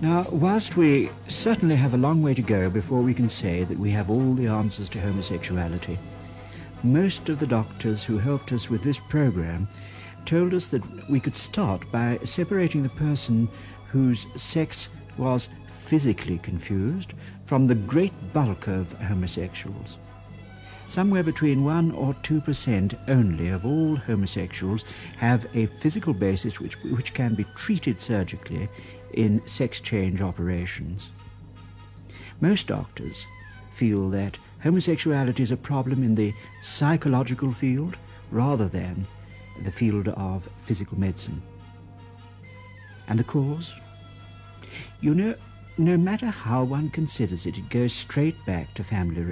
Now, whilst we certainly have a long way to go before we can say that we have all the answers to homosexuality, most of the doctors who helped us with this program told us that we could start by separating the person whose sex was physically confused from the great bulk of homosexuals. Somewhere between 1 or 2% only of all homosexuals have a physical basis which can be treated surgically in sex change operations. Most doctors feel that homosexuality is a problem in the psychological field rather than the field of physical medicine. And the cause? You know, no matter how one considers it, it goes straight back to family